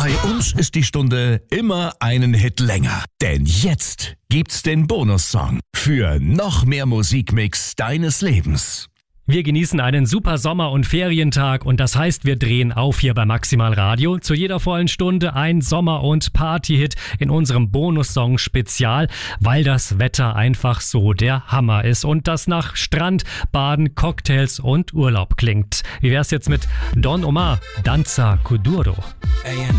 Bei uns ist die Stunde immer einen Hit länger. Denn jetzt gibt's den Bonussong für noch mehr Musikmix deines Lebens. Wir genießen einen super Sommer- und Ferientag und das heißt, wir drehen auf hier bei Maximal Radio. Zu jeder vollen Stunde ein Sommer- und Party-Hit in unserem Bonussong-Spezial, weil das Wetter einfach so der Hammer ist und das nach Strand, Baden, Cocktails und Urlaub klingt. Wie wär's jetzt mit Don Omar, Danza Kuduro?